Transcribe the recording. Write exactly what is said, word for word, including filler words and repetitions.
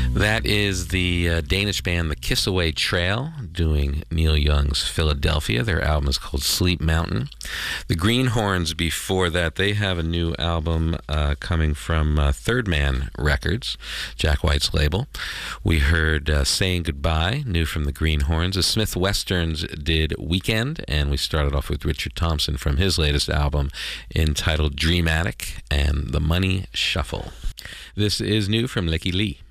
That is the uh, Danish band The Kiss Away Trail doing Neil Young's Philadelphia. Their album is called Sleep Mountain. The Greenhorns, before that, they have a new album uh, coming from uh, Third Man Records, Jack White's label. We heard uh, Saying Goodbye, new from the Greenhorns. The Smith Westerns did Weekend, and we started off with Richard Thompson from his latest album entitled Dream Attic and The Money Shuffle. This is new from Licky Lee.